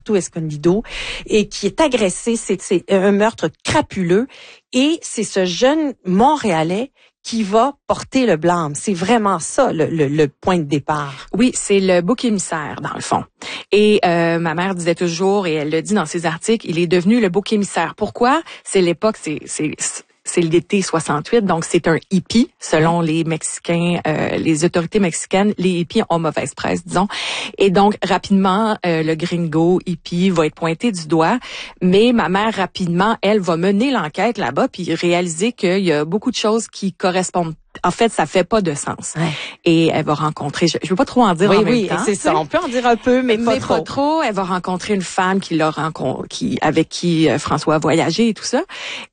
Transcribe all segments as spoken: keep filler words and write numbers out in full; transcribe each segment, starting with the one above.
Escondido et qui est agressé. C'est, c'est un meurtre crapuleux et c'est ce jeune Montréalais qui va porter le blâme. C'est vraiment ça le, le, le point de départ. Oui, c'est le bouc émissaire dans le fond. Et euh, ma mère disait toujours, et elle le dit dans ses articles, il est devenu le bouc émissaire. Pourquoi? C'est l'époque, c'est... c'est c'est l'été soixante-huit, donc c'est un hippie, selon les Mexicains, euh, les autorités mexicaines. Les hippies ont mauvaise presse, disons. Et donc, rapidement, euh, le gringo hippie va être pointé du doigt. Mais ma mère, rapidement, elle va mener l'enquête là-bas puis réaliser qu'il y a beaucoup de choses qui correspondent. En fait, ça fait pas de sens. Ouais. Et elle va rencontrer, je, je veux pas trop en dire oui, en même oui, temps. Oui, c'est ça. On peut en dire un peu, mais pas mais trop. pas trop. Elle va rencontrer une femme qui l'a rencontré, qui avec qui euh, François a voyagé et tout ça.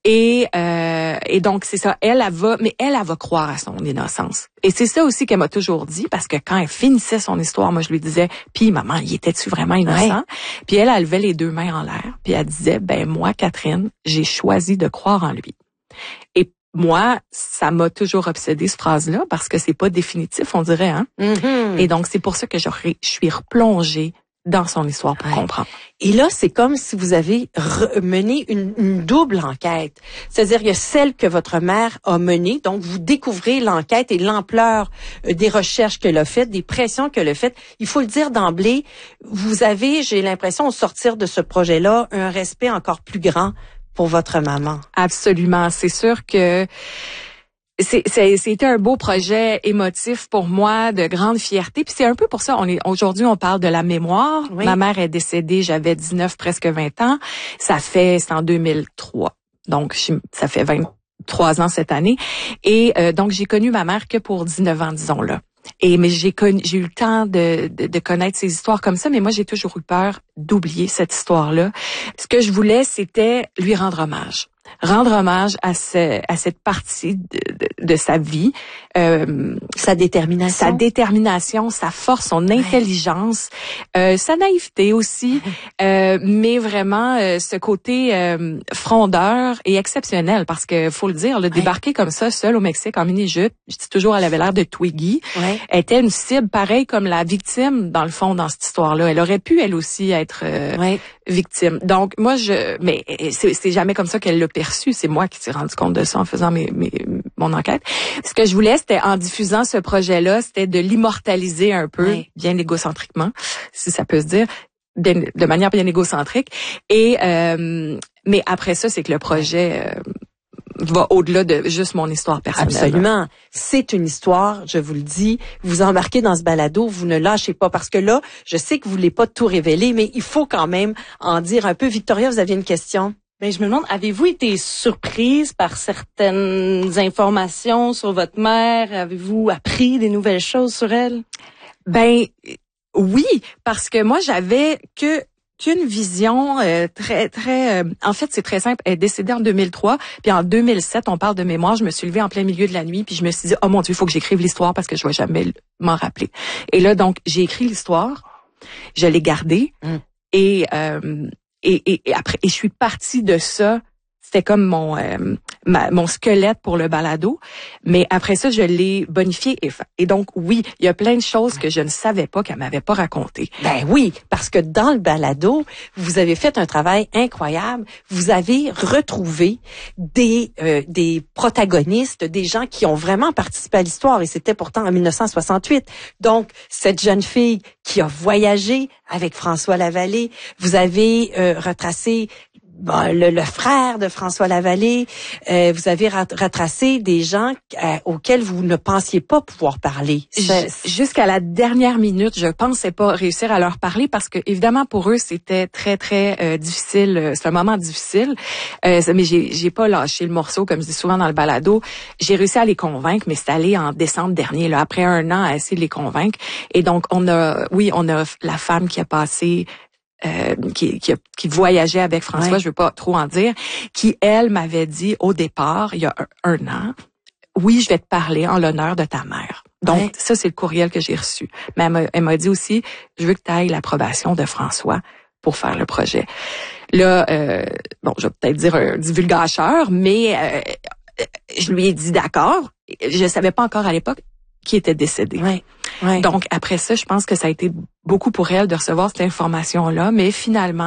Et euh, et donc c'est ça. Elle, elle va, mais elle, elle va croire à son innocence. Et c'est ça aussi qu'elle m'a toujours dit, parce que quand elle finissait son histoire, moi je lui disais, puis maman, il était-tu vraiment innocent? Ouais. Puis elle, elle levait les deux mains en l'air, puis elle disait, ben moi, Catherine, j'ai choisi de croire en lui. Et moi, ça m'a toujours obsédé cette phrase-là parce que c'est pas définitif, on dirait, hein. Mm-hmm. Et donc c'est pour ça que je, je suis replongée dans son histoire pour ouais. comprendre. Et là, c'est comme si vous avez mené une, une double enquête. C'est-à-dire il y a celle que votre mère a menée, donc vous découvrez l'enquête et l'ampleur des recherches qu'elle a faites, des pressions qu'elle a faites. Il faut le dire d'emblée, vous avez, j'ai l'impression, au sortir de ce projet-là, un respect encore plus grand pour votre maman. Absolument. C'est sûr que c'est, c'est, c'était un beau projet émotif pour moi, de grande fierté. Puis c'est un peu pour ça, on est, aujourd'hui, on parle de la mémoire. Oui. Ma mère est décédée, j'avais dix-neuf, presque vingt ans. Ça fait, c'est en deux mille trois. Donc, ça fait vingt-trois ans cette année. Et euh, donc, j'ai connu ma mère que pour dix-neuf ans, disons-le. Et mais j'ai connu, j'ai eu le temps de, de, de connaître ces histoires comme ça, mais moi j'ai toujours eu peur d'oublier cette histoire-là. Ce que je voulais, c'était lui rendre hommage, rendre hommage à ce, à cette partie de, de, de sa vie, euh, sa détermination, sa détermination, sa force, son intelligence, ouais. euh, sa naïveté aussi, euh, mais vraiment euh, ce côté euh, frondeur et exceptionnel, parce que faut le dire, le ouais. débarquer comme ça, seul au Mexique en mini-jupe, je dis toujours, elle avait l'air de Twiggy. Ouais. Était une cible pareille comme la victime dans le fond dans cette histoire-là. Elle aurait pu elle aussi être euh, ouais. victime. Donc moi je mais c'est, c'est jamais comme ça qu'elle l'a perçu, c'est moi qui t'ai rendu compte de ça en faisant mes, mes mon enquête. Ce que je voulais, c'était en diffusant ce projet-là, c'était de l'immortaliser un peu, ouais. bien égocentriquement, si ça peut se dire, bien, de manière bien égocentrique. Et euh, mais après ça, c'est que le projet euh, va au-delà de juste mon histoire personnelle. Absolument. C'est une histoire, je vous le dis. Vous embarquez dans ce balado, vous ne lâchez pas. Parce que là, je sais que vous voulez pas tout révéler, mais il faut quand même en dire un peu. Victoria, vous aviez une question? Ben, je me demande, avez-vous été surprise par certaines informations sur votre mère? Avez-vous appris des nouvelles choses sur elle? Ben, oui, parce que moi, j'avais que qu'une vision euh, très très euh, en fait c'est très simple, elle est décédée en deux mille trois, puis en deux mille sept, on parle de mémoire, je me suis levée en plein milieu de la nuit puis je me suis dit oh mon Dieu, il faut que j'écrive l'histoire parce que je vais jamais m'en rappeler. Et là donc j'ai écrit l'histoire, je l'ai gardée mm. et, euh, et et et après et je suis partie de ça. C'était comme mon euh, ma, mon squelette pour le balado, mais après ça je l'ai bonifié et, et donc oui, il y a plein de choses que je ne savais pas qu'elle m'avait pas racontées. Ben oui, parce que dans le balado, vous avez fait un travail incroyable. Vous avez retrouvé des euh, des protagonistes, des gens qui ont vraiment participé à l'histoire et c'était pourtant en dix-neuf cent soixante-huit. Donc cette jeune fille qui a voyagé avec François Lavallée, vous avez euh, retracé Bon, le, le frère de François Lavallée, euh, vous avez retracé des gens euh, auxquels vous ne pensiez pas pouvoir parler. C'est... Jusqu'à la dernière minute, je pensais pas réussir à leur parler parce que évidemment pour eux c'était très très euh, difficile. C'est un moment difficile, euh, mais j'ai j'ai pas lâché le morceau comme je dis souvent dans le balado. J'ai réussi à les convaincre, mais c'est allé en décembre dernier, là, après un an à essayer de les convaincre. Et donc on a, oui, on a la femme qui a passé. Euh, qui, qui, qui voyageait avec François, ouais. je veux pas trop en dire, qui, elle, m'avait dit au départ, il y a un, un an, oui, je vais te parler en l'honneur de ta mère. Donc, ouais. ça, c'est le courriel que j'ai reçu. Mais elle m'a, elle m'a dit aussi, je veux que tu ailles l'approbation de François pour faire le projet. Là, euh, bon, je vais peut-être dire un divulgateur, mais euh, je lui ai dit d'accord. Je savais pas encore à l'époque qui était décédé. Ouais. Ouais. Donc, après ça, je pense que ça a été beaucoup pour elle de recevoir cette information-là, mais finalement,